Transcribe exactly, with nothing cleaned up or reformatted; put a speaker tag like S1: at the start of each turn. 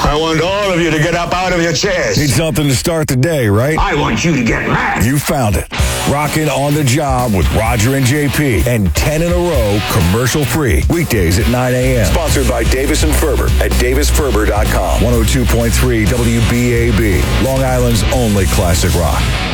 S1: I want all of you to get up out of your chairs.
S2: Need something to start the day, right?
S1: I want you to get mad.
S2: You found it. Rockin' on the Job with Roger and J P. And ten in a row, commercial-free. Weekdays at nine a.m. Sponsored by Davis and Ferber at davis ferber dot com. one oh two point three W B A B. Long Island's only classic rock.